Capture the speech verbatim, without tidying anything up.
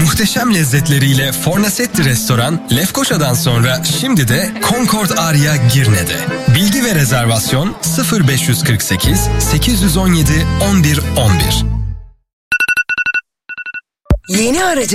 Muhteşem lezzetleriyle Fornasetti Restoran, Lefkoşa'dan sonra şimdi de Concord Aria Girne'de. Bilgi ve rezervasyon sıfır beş kırk sekiz sekiz on yedi on bir on bir. Yeni aracı